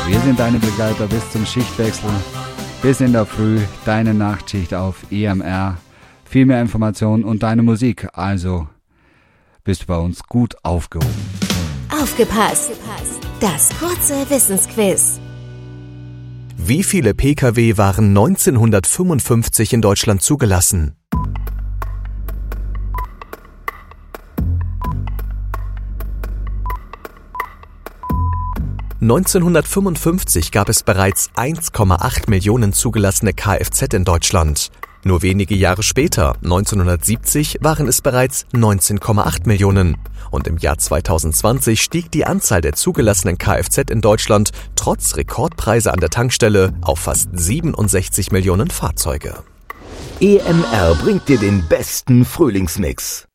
Wir sind deine Begleiter bis zum Schichtwechsel, bis in der Früh, deine Nachtschicht auf EMR. Viel mehr Informationen und deine Musik, also bist du bei uns gut aufgehoben. Aufgepasst! Das kurze Wissensquiz. Wie viele Pkw waren 1955 in Deutschland zugelassen? (1955) gab es bereits 1,8 Millionen zugelassene Kfz in Deutschland. Nur wenige Jahre später, 1970, waren es bereits 19,8 Millionen. Und im Jahr 2020 stieg die Anzahl der zugelassenen Kfz in Deutschland trotz Rekordpreise an der Tankstelle auf fast 67 Millionen Fahrzeuge. EMR bringt dir den besten Frühlingsmix.